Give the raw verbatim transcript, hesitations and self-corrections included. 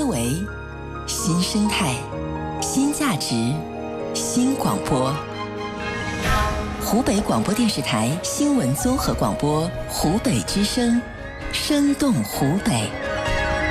维，新生态，新价值，新广播。湖北广播电视台新闻综合广播，湖北之声，生动湖北。